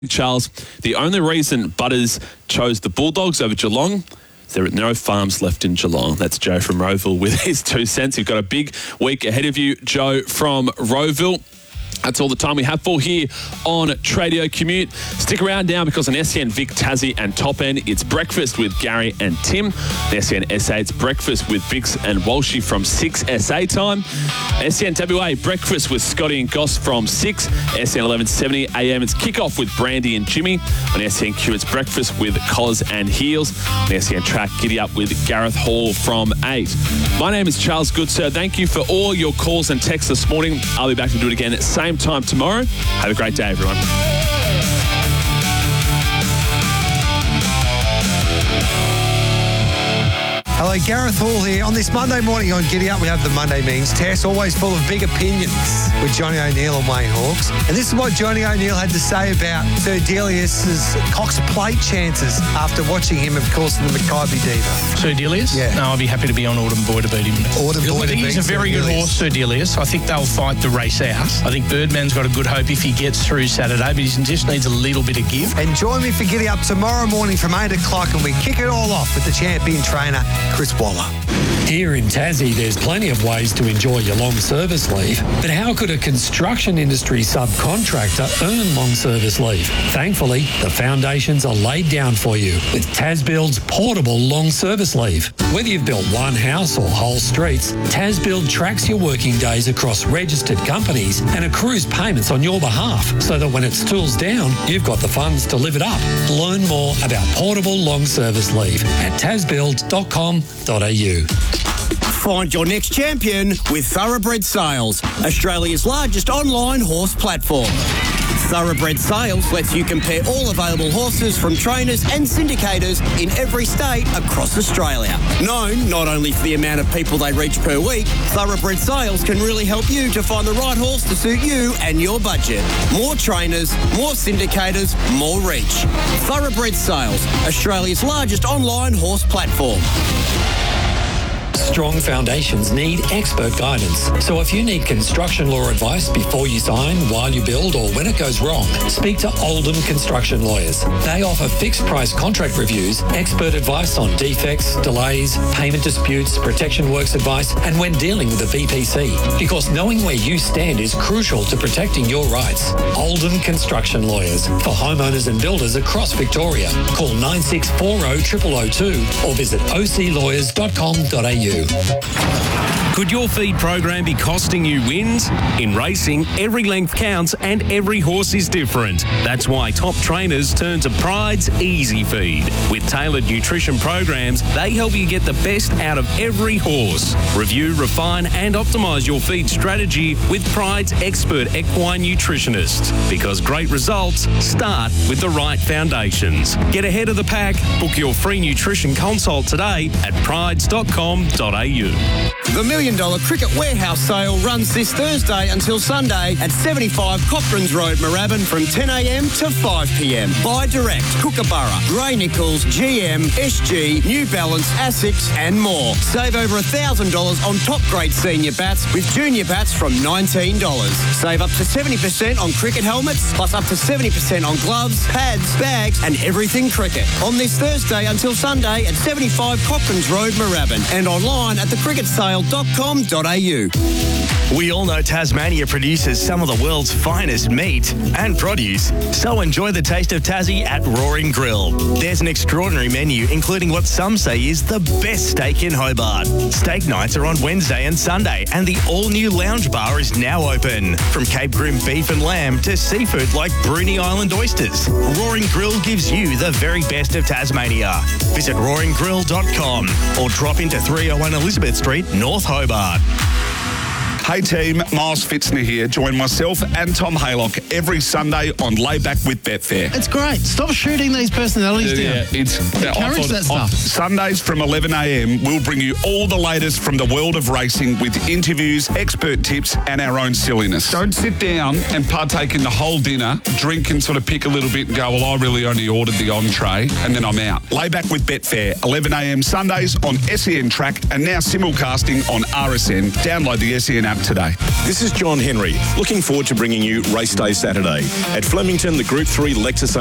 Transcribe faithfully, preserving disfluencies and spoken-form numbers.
Charles, the only reason Butters chose the Bulldogs over Geelong, there are no farms left in Geelong. That's Joe from Roeville with his two cents. You've got a big week ahead of you, Joe from Roeville. That's all the time we have for here on Tradio Commute. Stick around now because on S E N Vic, Tassie and Top End, it's breakfast with Gary and Tim. On S E N S A, it's breakfast with Vix and Walshy from six S A time. S E N W A, breakfast with Scotty and Goss from six. S E N eleven seventy A M, it's kickoff with Brandy and Jimmy. On S E N Q, it's breakfast with Collars and Heels. On S E N Track, giddy up with Gareth Hall from eight. My name is Charles Goodsir. Thank you for all your calls and texts this morning. I'll be back to do it again at same time tomorrow. Have a great day, everyone. Hello, Gareth Hall here. On this Monday morning on Giddy Up, we have the Monday Meetings test, always full of big opinions with Johnny O'Neill and Wayne Hawkes. And this is what Johnny O'Neill had to say about Sir Delius's Cox Plate chances after watching him, of course, in the Mackay Diva. Sir Delius? Yeah. No, I'd be happy to be on Autumn Boy to beat him. Autumn Boy I think to he's beat a very Sir good Delius. horse, Sir Delius. I think they'll fight the race out. I think Birdman's got a good hope if he gets through Saturday, but he just needs a little bit of give. And join me for Giddy Up tomorrow morning from eight o'clock, and we kick it all off with the champion trainer, Chris Waller. Here in Tassie, there's plenty of ways to enjoy your long service leave. But how could a construction industry subcontractor earn long service leave? Thankfully, the foundations are laid down for you with TasBuild's portable long service leave. Whether you've built one house or whole streets, TasBuild tracks your working days across registered companies and accrues payments on your behalf so that when it's tools down, you've got the funds to live it up. Learn more about portable long service leave at tasbuild dot com dot a u. Find your next champion with Thoroughbred Sales, Australia's largest online horse platform. Thoroughbred Sales lets you compare all available horses from trainers and syndicators in every state across Australia. Known not only for the amount of people they reach per week, Thoroughbred Sales can really help you to find the right horse to suit you and your budget. More trainers, more syndicators, more reach. Thoroughbred Sales, Australia's largest online horse platform. Strong foundations need expert guidance. So if you need construction law advice before you sign, while you build, or when it goes wrong, speak to Oldham Construction Lawyers. They offer fixed price contract reviews, expert advice on defects, delays, payment disputes, protection works advice, and when dealing with a V P C. Because knowing where you stand is crucial to protecting your rights. Oldham Construction Lawyers for homeowners and builders across Victoria. Call nine six four zero zero zero zero two or visit o c lawyers dot com dot a u. Could your feed program be costing you wins? In racing, every length counts and every horse is different. That's why top trainers turn to Pride's Easy Feed. With tailored nutrition programs, they help you get the best out of every horse. Review, refine and optimise your feed strategy with Pride's expert equine nutritionists. Because great results start with the right foundations. Get ahead of the pack. Book your free nutrition consult today at prides dot com dot a u. The Million Dollar Cricket Warehouse sale runs this Thursday until Sunday at seventy-five Cochranes Road, Moorabbin from ten a m to five p m. Buy direct, Kookaburra, Grey Nichols, G M, S G, New Balance, Asics and more. Save over one thousand dollars on top grade senior bats with junior bats from nineteen dollars. Save up to seventy percent on cricket helmets, plus up to seventy percent on gloves, pads, bags and everything cricket. On this Thursday until Sunday at seventy-five Cochranes Road, Moorabbin and online at the cricket sale dot com dot a u. We all know Tasmania produces some of the world's finest meat and produce, so enjoy the taste of Tassie at Roaring Grill. There's an extraordinary menu, including what some say is the best steak in Hobart. Steak nights are on Wednesday and Sunday, and the all-new lounge bar is now open. From Cape Grim beef and lamb to seafood like Bruny Island oysters, Roaring Grill gives you the very best of Tasmania. Visit roaring grill dot com or drop into three oh one Elizabeth Street, North Hobart. Hey team, Miles Fitzner here. Join myself and Tom Haylock every Sunday on Layback with Betfair. It's great. Stop shooting these personalities down. Yeah, it's encourage that stuff. Sundays from eleven a m, we'll bring you all the latest from the world of racing with interviews, expert tips, and our own silliness. Don't sit down and partake in the whole dinner, drink and sort of pick a little bit and go, well, I really only ordered the entree, and then I'm out. Layback with Betfair, eleven a m Sundays on S E N Track and now simulcasting on R S N. Download the S E N app app today. This is John Henry, looking forward to bringing you Race Day Saturday. At Flemington, the Group three Lexus